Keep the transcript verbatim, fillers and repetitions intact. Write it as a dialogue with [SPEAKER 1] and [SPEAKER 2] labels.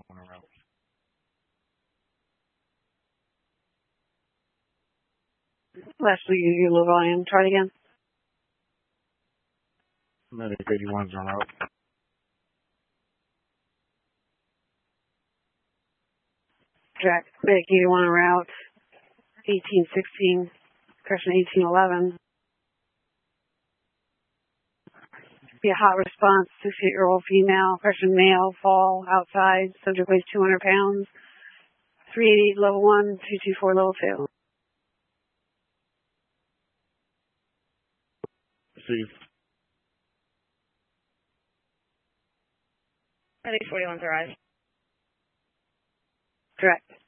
[SPEAKER 1] on a route.
[SPEAKER 2] Leslie, you low volume. Try it again.
[SPEAKER 1] Medic eighty-one's on route.
[SPEAKER 2] Jack, Medic eighty-one on route. eighteen sixteen, correction eighteen eleven. Be a hot response, sixty-eight-year-old female, correction male, fall, outside, subject weighs two hundred pounds, three eighty-eight level one, two two four level two.
[SPEAKER 1] Received.
[SPEAKER 3] Medic forty-one's arrived.
[SPEAKER 2] Correct.